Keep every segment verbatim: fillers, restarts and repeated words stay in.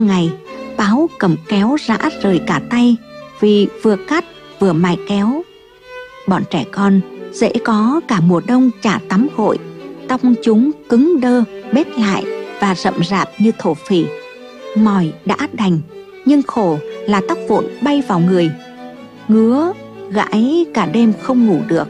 ngày, Báo cầm kéo rã rời cả tay vì vừa cắt vừa mài kéo. Bọn trẻ con dễ có cả mùa đông chả tắm gội, tóc chúng cứng đơ, bết lại và rậm rạp như thổ phỉ. Mỏi đã đành, nhưng khổ là tóc vụn bay vào người, ngứa gãi cả đêm không ngủ được.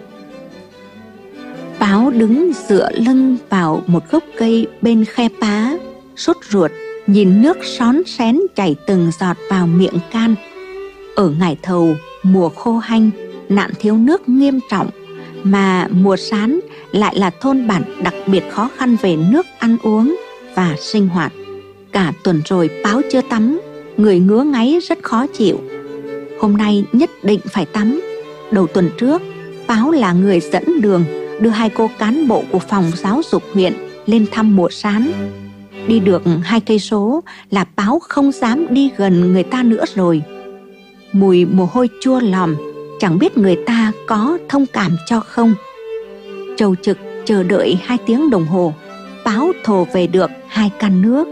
Báo đứng dựa lưng vào một gốc cây bên khe pá, sốt ruột nhìn nước xón xén chảy từng giọt vào miệng can. Ở Ngải Thầu, mùa khô hanh, nạn thiếu nước nghiêm trọng, mà mùa sán lại là thôn bản đặc biệt khó khăn về nước ăn uống và sinh hoạt. Cả tuần rồi Báo chưa tắm, người ngứa ngáy rất khó chịu. Hôm nay nhất định phải tắm. Đầu tuần trước, Báo là người dẫn đường đưa hai cô cán bộ của phòng giáo dục huyện lên thăm mùa sán. Đi được hai cây số là Báo không dám đi gần người ta nữa rồi. Mùi mồ hôi chua lòm, chẳng biết người ta có thông cảm cho không. Trầu trực chờ đợi hai tiếng đồng hồ, Báo thồ về được hai can nước.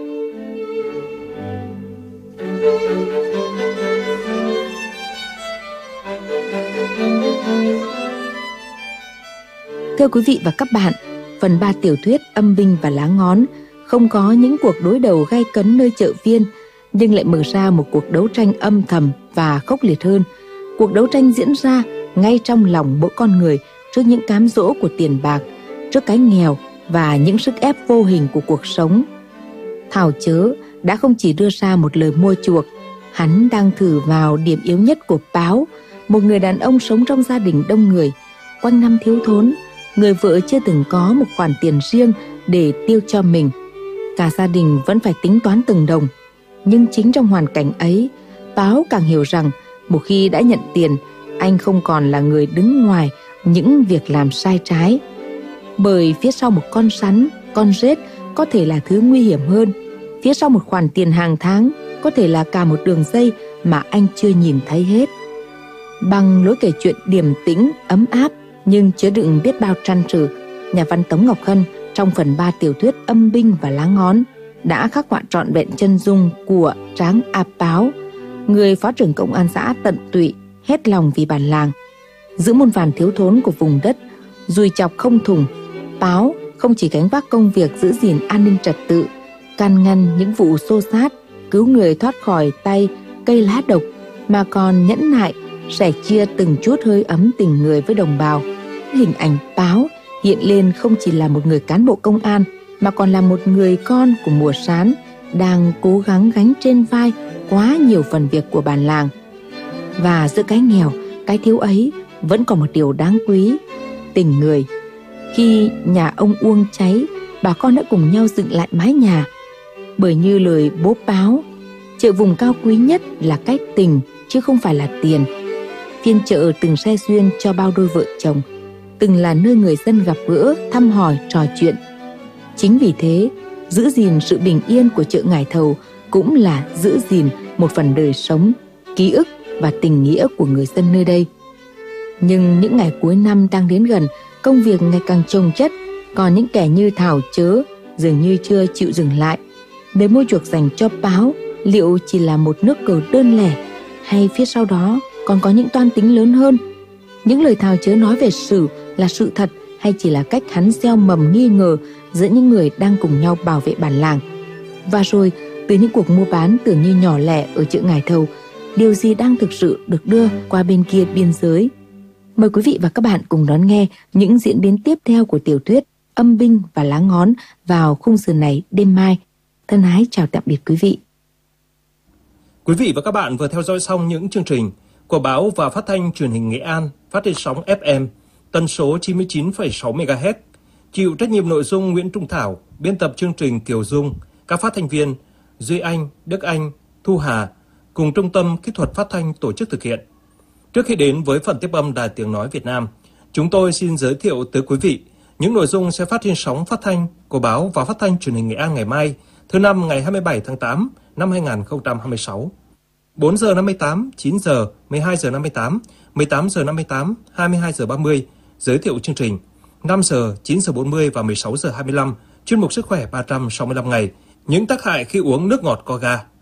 Thưa quý vị và các bạn, phần ba tiểu thuyết Âm binh và Lá ngón không có những cuộc đối đầu gay cấn nơi chợ phiên, nhưng lại mở ra một cuộc đấu tranh âm thầm và khốc liệt hơn. Cuộc đấu tranh diễn ra ngay trong lòng mỗi con người trước những cám dỗ của tiền bạc, trước cái nghèo và những sức ép vô hình của cuộc sống. Thảo Chớ đã không chỉ đưa ra một lời mua chuộc, hắn đang thử vào điểm yếu nhất của Báo, một người đàn ông sống trong gia đình đông người, quanh năm thiếu thốn, người vợ chưa từng có một khoản tiền riêng để tiêu cho mình. Cả gia đình vẫn phải tính toán từng đồng. Nhưng chính trong hoàn cảnh ấy, Báo càng hiểu rằng một khi đã nhận tiền, anh không còn là người đứng ngoài những việc làm sai trái. Bởi phía sau một con sắn, con rết có thể là thứ nguy hiểm hơn. Phía sau một khoản tiền hàng tháng có thể là cả một đường dây mà anh chưa nhìn thấy hết. Bằng lối kể chuyện điềm tĩnh, ấm áp nhưng chứa đựng biết bao trăn trở, nhà văn Tống Ngọc Hân trong phần ba tiểu thuyết Âm binh và Lá ngón đã khắc họa trọn vẹn chân dung của Tráng A Báo, người phó trưởng công an xã tận tụy, hết lòng vì bản làng. Giữa muôn vàn thiếu thốn của vùng đất, dùi chọc không thùng, Báo không chỉ gánh vác công việc giữ gìn an ninh trật tự, can ngăn những vụ xô xát, cứu người thoát khỏi tay cây lá độc, mà còn nhẫn nại sẻ chia từng chút hơi ấm tình người với đồng bào. Hình ảnh Báo hiện lên không chỉ là một người cán bộ công an, mà còn là một người con của mùa sán, đang cố gắng gánh trên vai quá nhiều phần việc của bản làng. Và giữa cái nghèo, cái thiếu ấy vẫn còn một điều đáng quý, tình người. Khi nhà ông Uông cháy, bà con đã cùng nhau dựng lại mái nhà. Bởi như lời bố Báo, chợ vùng cao quý nhất là cái tình chứ không phải là tiền. Phiên chợ từng xe duyên cho bao đôi vợ chồng, từng là nơi người dân gặp gỡ, thăm hỏi, trò chuyện. Chính vì thế, giữ gìn sự bình yên của chợ Ngải Thầu cũng là giữ gìn một phần đời sống, ký ức và tình nghĩa của người dân nơi đây. Nhưng những ngày cuối năm đang đến gần, công việc ngày càng chồng chất, còn những kẻ như Thảo Chớ dường như chưa chịu dừng lại. Để mua chuộc dành cho Báo, liệu chỉ là một nước cờ đơn lẻ, hay phía sau đó còn có những toan tính lớn hơn? Những lời Thảo Chớ nói về Sử là sự thật, hay chỉ là cách hắn gieo mầm nghi ngờ giữa những người đang cùng nhau bảo vệ bản làng? Và rồi, từ những cuộc mua bán tưởng như nhỏ lẻ ở chợ Ngải Thầu, điều gì đang thực sự được đưa qua bên kia biên giới? Mời quý vị và các bạn cùng đón nghe những diễn biến tiếp theo của tiểu thuyết Âm binh và Lá ngón vào khung giờ này đêm mai. Thân ái chào tạm biệt quý vị. Quý vị và các bạn vừa theo dõi xong những chương trình của báo và phát thanh truyền hình Nghệ An phát trên sóng ép em tần số chín mươi chín phẩy sáu mê ga héc. Chịu trách nhiệm nội dung Nguyễn Trung Thảo, biên tập chương trình Kiều Dung, các phát thanh viên Duy Anh, Đức Anh, Thu Hà cùng Trung tâm Kỹ thuật Phát thanh tổ chức thực hiện. Trước khi đến với phần tiếp âm Đài Tiếng Nói Việt Nam, chúng tôi xin giới thiệu tới quý vị những nội dung sẽ phát trên sóng phát thanh của báo và phát thanh truyền hình Nghệ An ngày mai, thứ năm ngày hai mươi bảy tháng tám năm hai nghìn không trăm hai mươi sáu. bốn giờ năm mươi tám, chín giờ, mười hai giờ năm mươi tám, mười tám giờ năm mươi tám, hai mươi hai giờ ba mươi, giới thiệu chương trình. năm giờ, chín giờ bốn mươi và mười sáu giờ hai mươi lăm, chuyên mục Sức khỏe ba trăm sáu mươi lăm ngày, những tác hại khi uống nước ngọt có ga.